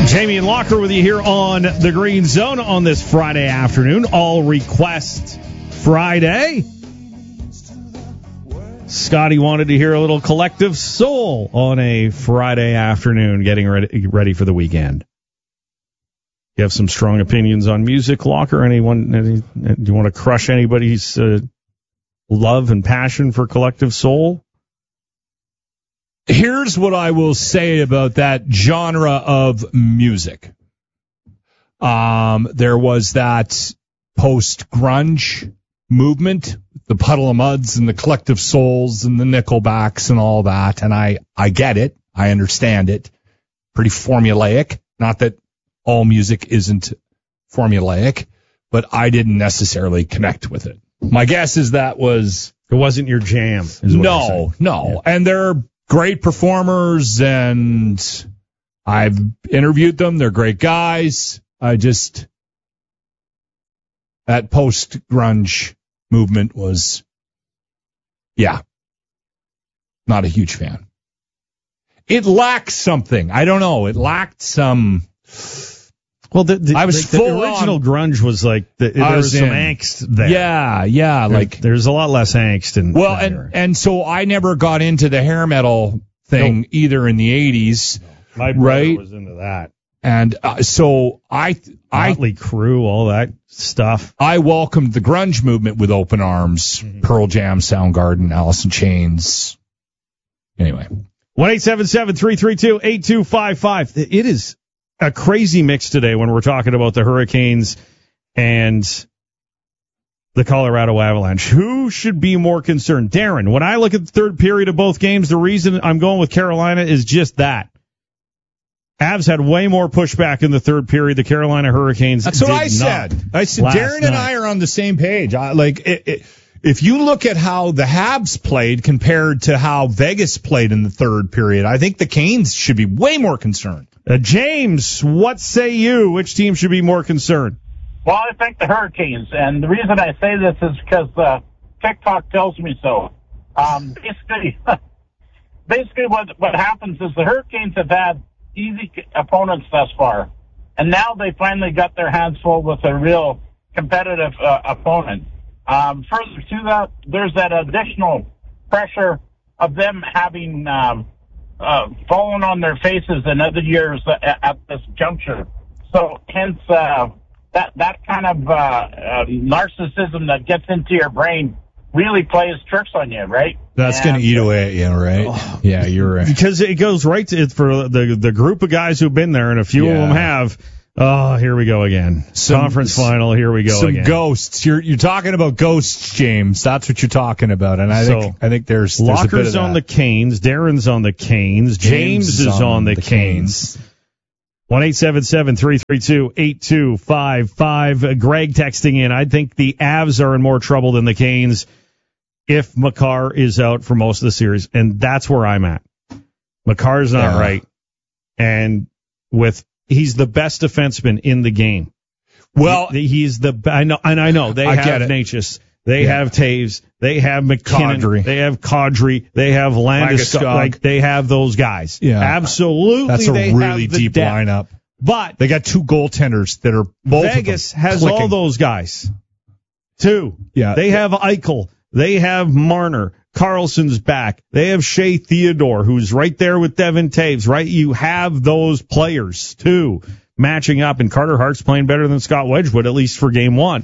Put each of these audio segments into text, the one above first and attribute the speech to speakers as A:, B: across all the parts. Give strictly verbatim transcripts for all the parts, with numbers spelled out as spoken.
A: Jamie and Locker with you here on the Green Zone on this Friday afternoon. All Request Friday. Scotty wanted to hear a little Collective Soul on a Friday afternoon, getting ready, ready for the weekend. You have some strong opinions on music, Locker? Anyone? Any, do you want to crush anybody's uh, love and passion for Collective Soul?
B: Here's what I will say about that genre of music. Um, there was that post-grunge movement, the Puddle of Muds and the Collective Souls and the Nickelbacks and all that, and I, I get it. I understand it. Pretty formulaic. Not that all music isn't formulaic, but I didn't necessarily connect with it. My guess is that was...
A: It wasn't your jam.
B: No, no. Yeah. And they're great performers, and I've interviewed them. They're great guys. I just, that post-grunge movement was, yeah, not a huge fan. It lacked something. I don't know. It lacked some...
A: Well, the, the,
B: I was
A: the,
B: full
A: the original
B: on,
A: grunge was like, the, there was some in. angst there.
B: Yeah, yeah.
A: There,
B: like
A: There's a lot less angst in
B: Well, and, era. and so I never got into the hair metal thing no. either in the eighties.
A: No. My brother
B: right?
A: was into that.
B: And uh, so I... I
A: Motley Crue, all that stuff.
B: I welcomed the grunge movement with open arms. Mm-hmm. Pearl Jam, Soundgarden, Alice in Chains. Anyway.
A: one eight seven seven, three three two, eight two five five. It is a crazy mix today when we're talking about the Hurricanes and the Colorado Avalanche. Who should be more concerned? Darren, when I look at the third period of both games, the reason I'm going with Carolina is just that. Avs had way more pushback in the third period. The Carolina Hurricanes
B: That's what
A: did
B: I said. I said Darren
A: night.
B: and I are on the same page. I, like, it, it, if you look at how the Habs played compared to how Vegas played in the third period, I think the Canes should be way more concerned.
A: Uh, James, what say you? Which team should be more concerned?
C: Well, I think the Hurricanes, and the reason I say this is because uh, TikTok tells me so. Um, basically, basically what what happens is the Hurricanes have had easy opponents thus far, and now they finally got their hands full with a real competitive uh, opponent. Um, further to that, there's that additional pressure of them having um, uh, fallen on their faces in other years at, at this juncture. So, hence, uh, that that kind of uh, uh, narcissism that gets into your brain really plays tricks on you, right?
B: That's going to eat away at you, right? Oh, yeah, you're right.
A: Because it goes right to it for the the group of guys who've been there, and a few yeah. of them have. Oh, here we go again. Some, Conference final, here we go
B: some
A: again.
B: Some ghosts. You're you're talking about ghosts, James. That's what you're talking about. And I so, think I think there's, there's
A: Locker's
B: a bit of that.
A: on the Canes. Darren's on the Canes. James, James is on, on the, the Canes. Canes. one eight seven seven, three three two, eight two five five. Greg texting in. I think the Avs are in more trouble than the Canes if Makar is out for most of the series. And that's where I'm at. Makar's not yeah. right. And with he's the best defenseman in the game.
B: Well,
A: he, he's the I know and I know they
B: I
A: have Natchez, they
B: yeah.
A: have Taves, they have McKinnon,
B: Kadri.
A: they have Kadri, they have Landeskog, like they have those guys.
B: Yeah,
A: absolutely.
B: That's a
A: they
B: really
A: have the
B: deep
A: depth.
B: lineup.
A: But
B: they got two goaltenders that are both
A: Vegas
B: of them
A: has
B: clicking.
A: all those guys too.
B: Yeah,
A: they have Eichel, they have Marner. Carlson's back. They have Shea Theodore, who's right there with Devin Taves, right? You have those players, too, matching up, and Carter Hart's playing better than Scott Wedgwood, at least for game one.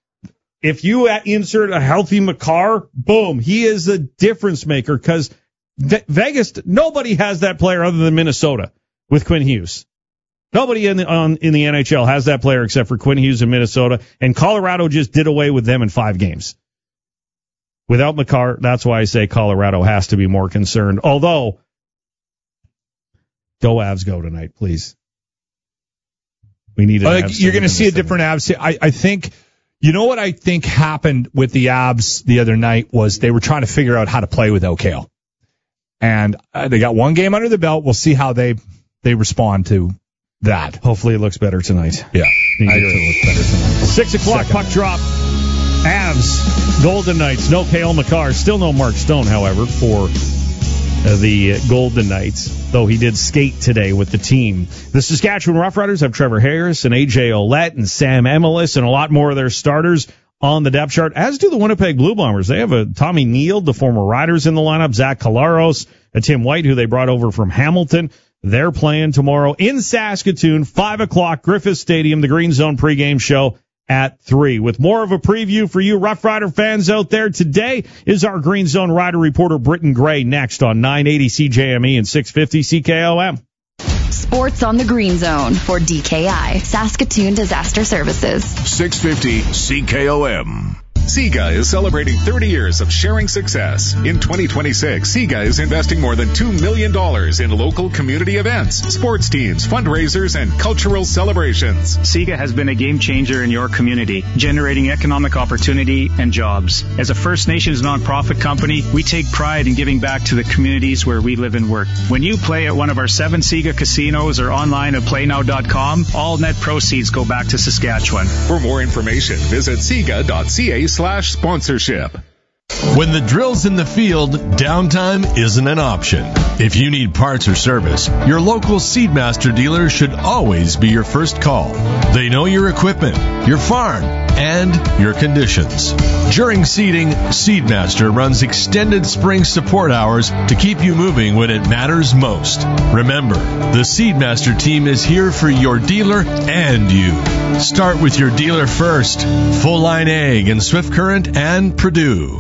A: If you insert a healthy Makar, boom, he is a difference maker, because Vegas, nobody has that player other than Minnesota with Quinn Hughes. Nobody in the, on, in the N H L has that player except for Quinn Hughes in Minnesota, and Colorado just did away with them in five games. Without Makar, that's why I say Colorado has to be more concerned. Although, go Avs go tonight, please. We need an
B: uh,
A: Avs.
B: You're going to see a different Avs. I, I think, you know what I think happened with the Avs the other night was they were trying to figure out how to play without Kale. And uh, they got one game under the belt. We'll see how they, they respond to that.
A: Hopefully it looks better tonight.
B: Yeah.
A: Need it to look better tonight. Six o'clock Second. Puck drop. Avs, Golden Knights, no Cale Makar, still no Mark Stone, however, for uh, the Golden Knights, though he did skate today with the team. The Saskatchewan Roughriders have Trevor Harris and A J Ouellette and Sam Emelis and a lot more of their starters on the depth chart, as do the Winnipeg Blue Bombers. They have a Tommy Neal, the former Riders, in the lineup, Zach Collaros, a Tim White, who they brought over from Hamilton. They're playing tomorrow in Saskatoon, five o'clock, Griffith Stadium, the Green Zone pregame show at three. With more of a preview for you Rough Rider fans out there, today is our Green Zone Rider reporter Britton Gray, next on nine eighty C J M E and six fifty C K O M.
D: Sports on the Green Zone for D K I, Saskatoon Disaster Services.
E: six fifty C K O M. SIGA is celebrating thirty years of sharing success. In twenty twenty-six, SIGA is investing more than two million dollars in local community events, sports teams, fundraisers, and cultural celebrations.
F: SIGA has been a game changer in your community, generating economic opportunity and jobs. As a First Nations nonprofit company, we take pride in giving back to the communities where we live and work. When you play at one of our seven SIGA casinos or online at play now dot com, all net proceeds go back to Saskatchewan.
E: For more information, visit siga dot c a slash sponsorship.
G: When the drill's in the field, downtime isn't an option. If you need parts or service, your local Seedmaster dealer should always be your first call. They know your equipment, your farm, and your conditions. During seeding, Seedmaster runs extended spring support hours to keep you moving when it matters most. Remember, the Seedmaster team is here for your dealer and you. Start with your dealer first. Full Line Ag and Swift Current and Purdue.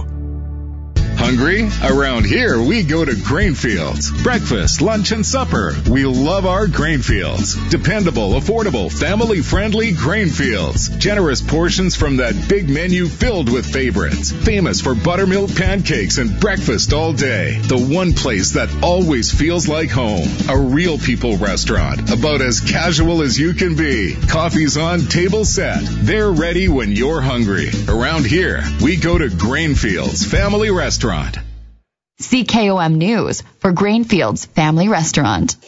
E: Hungry? Around here, we go to Grainfields. Breakfast, lunch, and supper. We love our Grainfields. Dependable, affordable, family-friendly Grainfields. Generous portions from that big menu filled with favorites. Famous for buttermilk pancakes and breakfast all day. The one place that always feels like home. A real people restaurant. About as casual as you can be. Coffee's on, table set. They're ready when you're hungry. Around here, we go to Grainfields Family Restaurant.
D: C K O M News for Grainfields Family Restaurant.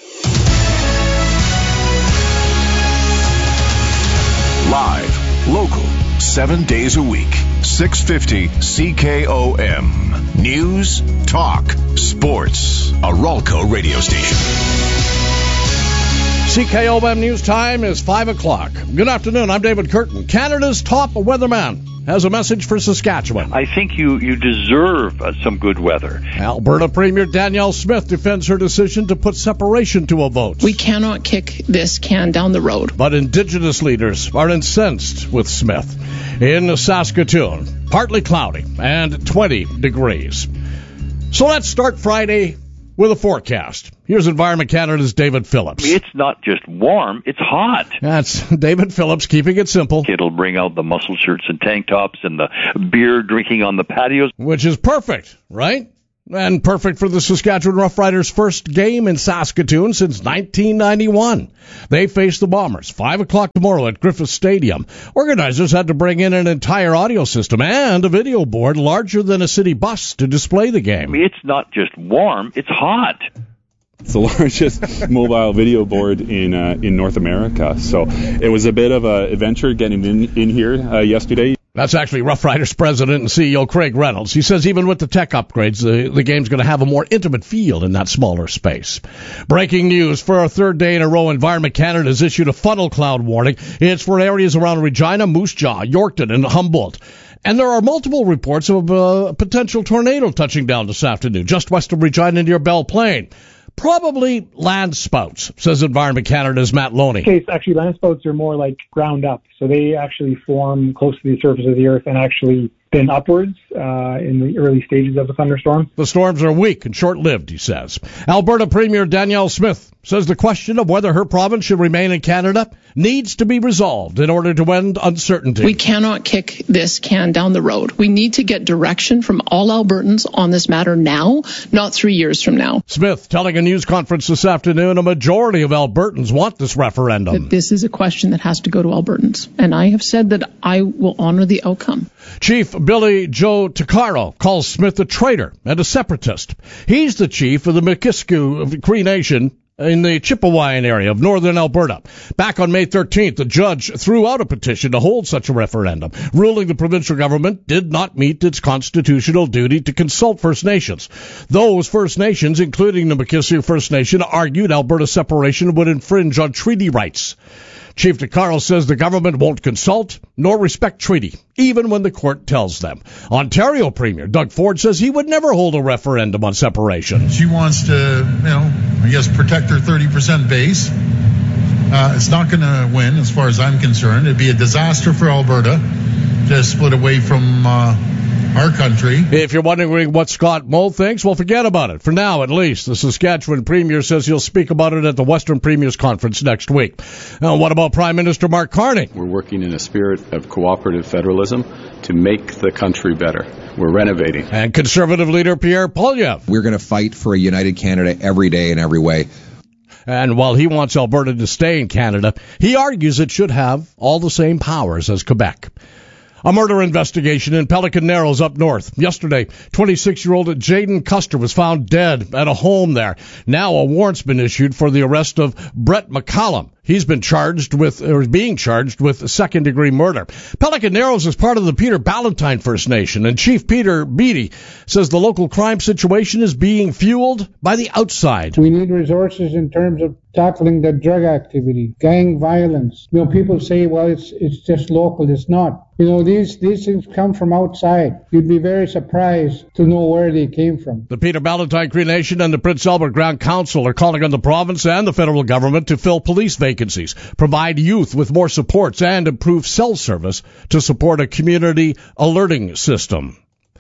E: Live, local, seven days a week. six fifty C K O M. News, talk, sports. A Ralco radio station.
H: C K O M News time is five o'clock. Good afternoon. I'm David Curtin. Canada's top weatherman has a message for Saskatchewan.
I: I think you, you deserve uh, some good weather.
H: Alberta Premier Danielle Smith defends her decision to put separation to a vote.
J: We cannot kick this can down the road.
H: But Indigenous leaders are incensed with Smith. In Saskatoon, partly cloudy and twenty degrees. So let's start Friday with a forecast. Here's Environment Canada's David Phillips.
I: It's not just warm, it's hot.
H: That's David Phillips keeping it simple.
I: It'll bring out the muscle shirts and tank tops and the beer drinking on the patios.
H: Which is perfect, right? And perfect for the Saskatchewan Roughriders' first game in Saskatoon since nineteen ninety-one. They face the Bombers, five o'clock tomorrow at Griffith Stadium. Organizers had to bring in an entire audio system and a video board larger than a city bus to display the game.
I: It's not just warm, it's hot.
K: It's the largest mobile video board in uh, in North America. So it was a bit of an adventure getting in, in here uh, yesterday.
H: That's actually Rough Riders president and C E O Craig Reynolds. He says even with the tech upgrades, the, the game's going to have a more intimate feel in that smaller space. Breaking news. For a third day in a row, Environment Canada has issued a funnel cloud warning. It's for areas around Regina, Moose Jaw, Yorkton, and Humboldt. And there are multiple reports of a potential tornado touching down this afternoon, just west of Regina near Belle Plaine. Probably land spouts, says Environment Canada's Matt Loney.
L: In this case, actually, land spouts are more like ground up. So they actually form close to the surface of the earth and actually spin upwards uh, in the early stages of the thunderstorm.
H: The storms are weak and short-lived, he says. Alberta Premier Danielle Smith says the question of whether her province should remain in Canada needs to be resolved in order to end uncertainty.
J: We cannot kick this can down the road. We need to get direction from all Albertans on this matter now, not three years from now.
H: Smith telling a news conference this afternoon a majority of Albertans want this referendum.
J: That this is a question that has to go to Albertans, and I have said that I will honor the outcome.
H: Chief Billy Joe Tuccaro calls Smith a traitor and a separatist. He's the chief of the Mikisew Cree Nation in the Chipewyan area of northern Alberta. Back on May thirteenth, the judge threw out a petition to hold such a referendum, ruling the provincial government did not meet its constitutional duty to consult First Nations. Those First Nations, including the Mikisew First Nation, argued Alberta separation would infringe on treaty rights. Chief DeCarlo says the government won't consult nor respect treaty, even when the court tells them. Ontario Premier Doug Ford says he would never hold a referendum on separation.
M: She wants to, you know, I guess protect her thirty percent base. Uh, it's not going to win, as far as I'm concerned. It'd be a disaster for Alberta to split away from uh, our country.
H: If you're wondering what Scott Moe thinks, well, forget about it. For now, at least. The Saskatchewan Premier says he'll speak about it at the Western Premiers Conference next week. Now, what about Prime Minister Mark Carney?
N: We're working in a spirit of cooperative federalism to make the country better. We're renovating.
H: And Conservative leader Pierre Poilievre.
O: We're going to fight for a united Canada every day in every way.
H: And while he wants Alberta to stay in Canada, he argues it should have all the same powers as Quebec. A murder investigation in Pelican Narrows up north. Yesterday, twenty-six-year-old Jaden Custer was found dead at a home there. Now a warrant's been issued for the arrest of Brett McCallum. He's been charged with, or is being charged with second-degree murder. Pelican Narrows is part of the Peter Ballantine First Nation, and Chief Peter Beattie says the local crime situation is being fueled by the outside.
P: We need resources in terms of tackling the drug activity, gang violence. You know, people say, well, it's it's just local. It's not. You know, these, these things come from outside. You'd be very surprised to know where they came from.
H: The Peter Ballantine Cree Nation and the Prince Albert Grand Council are calling on the province and the federal government to fill police vacancies, provide youth with more supports, and improve cell service to support a community alerting system.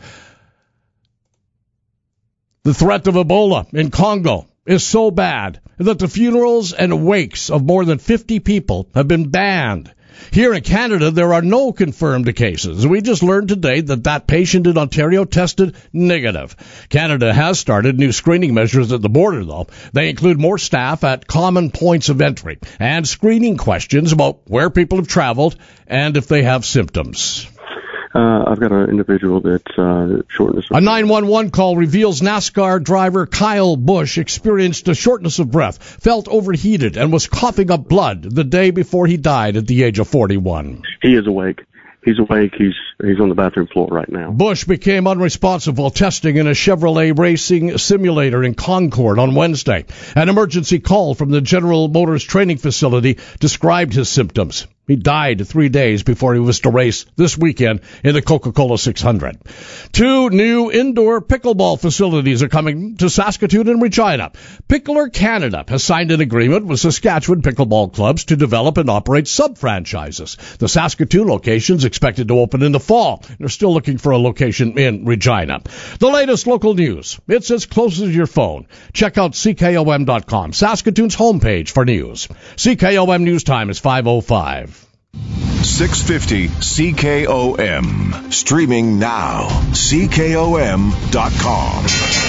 H: The threat of Ebola in Congo is so bad that the funerals and wakes of more than fifty people have been banned. Here in Canada, there are no confirmed cases. We just learned today that that patient in Ontario tested negative. Canada has started new screening measures at the border, though. They include more staff at common points of entry and screening questions about where people have traveled and if they have symptoms.
Q: Uh, I've got an individual that's uh, shortness of
H: A nine one one call reveals NASCAR driver Kyle Busch experienced a shortness of breath, felt overheated, and was coughing up blood the day before he died at the age of forty-one.
Q: He is awake. He's awake. He's he's on the bathroom floor right now.
H: Bush became unresponsive while testing in a Chevrolet racing simulator in Concord on Wednesday. An emergency call from the General Motors training facility described his symptoms. He died three days before he was to race this weekend in the Coca-Cola six hundred. Two new indoor pickleball facilities are coming to Saskatoon and Regina. Pickler Canada has signed an agreement with Saskatchewan pickleball clubs to develop and operate sub-franchises. The Saskatoon location is expected to open in the fall. They're still looking for a location in Regina. The latest local news. It's as close as your phone. Check out C K O M dot com, Saskatoon's homepage for news. C K O M News Time is five oh five.
R: six fifty C K O M. Streaming now. C K O M dot com.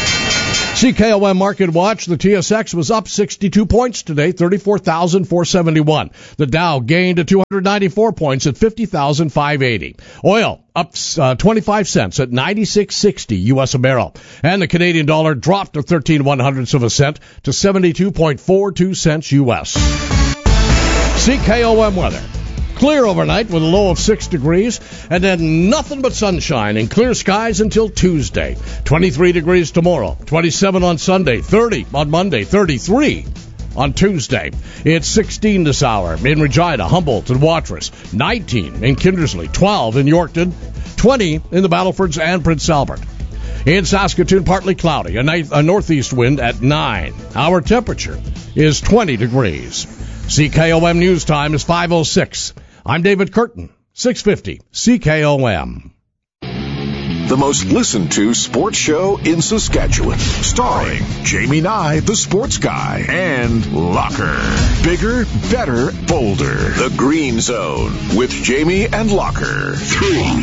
H: C K O M Market Watch. The T S X was up sixty-two points today, thirty-four thousand four hundred seventy-one. The Dow gained to two hundred ninety-four points at fifty thousand five hundred eighty. Oil up uh, twenty-five cents at ninety-six sixty U S a barrel. And the Canadian dollar dropped to thirteen one hundredths of a cent to seventy-two point four two cents U S. C K O M weather. Clear overnight with a low of six degrees, and then nothing but sunshine and clear skies until Tuesday. twenty-three degrees tomorrow, twenty-seven on Sunday, thirty on Monday, thirty-three on Tuesday. It's sixteen this hour in Regina, Humboldt, and Watrous, nineteen in Kindersley, twelve in Yorkton, twenty in the Battlefords and Prince Albert. In Saskatoon, partly cloudy, a, night, a northeast wind at nine. Our temperature is twenty degrees. C K O M News Time is five oh six. I'm David Curtin, six fifty C K O M.
R: The most listened to sports show in Saskatchewan. Starring Jamie Nye, the sports guy, and Locker. Bigger, better, bolder. The Green Zone with Jamie and Locker. Three.